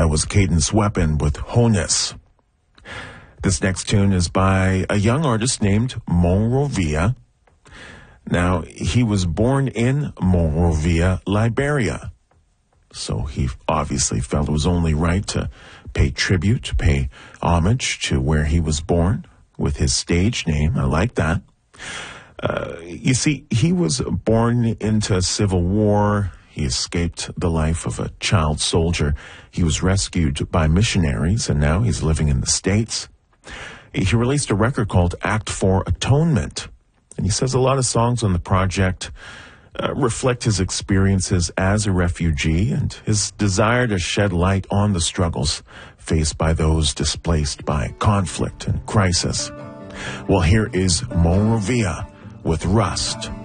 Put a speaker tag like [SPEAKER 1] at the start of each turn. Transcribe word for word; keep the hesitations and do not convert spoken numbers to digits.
[SPEAKER 1] That was Cadence Weapon with Honus. This next tune is by a young artist named Monrovia. Now, he was born in Monrovia, Liberia. So he obviously felt it was only right to pay tribute, pay homage to where he was born with his stage name. I like that. Uh, you see, he was born into a civil war. He escaped the life of a child soldier. He was rescued by missionaries, and now he's living in the States. He released a record called Act for Atonement. And he says a lot of songs on the project uh, reflect his experiences as a refugee and his desire to shed light on the struggles faced by those displaced by conflict and crisis. Well, here is Monrovia with Rust.